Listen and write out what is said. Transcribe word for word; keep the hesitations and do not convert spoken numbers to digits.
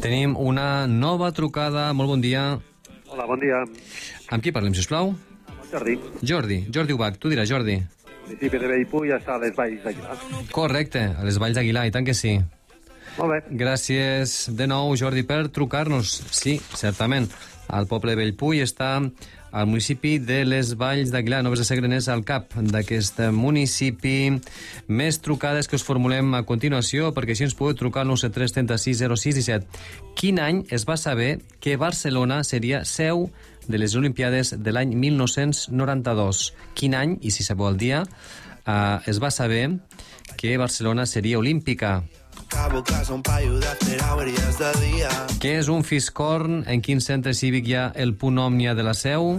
Tenim una nova trucada. Molt bon dia. Hola, bon dia. Amb qui parlem, sisplau? Jordi. Jordi. Jordi Ubach. Tu diràs, Jordi. Municipi de Bellpuig està a les Valls d'Aguilar. Correcte, a les Valls d'Aguilar, i tant que sí. Molt bé. Gràcies de nou, Jordi, per trucar-nos. Sí, certament. El poble de Bellpuig està al municipi de les Valls d'Aguilar. Noves de Segre n'és al cap d'aquest municipi. Més trucades que us formulem a continuació, perquè així ens podeu trucar al nou set tres trenta sis zero sis disset. Quin any es va saber que Barcelona seria seu de les Olimpiades de l'any mil nou-cents noranta-dos? Quin any, i si sabeu el dia, eh, es va saber que Barcelona seria olímpica? Què és un fiscorn? En quin centre cívic hi ha el punt òmnia de la seu?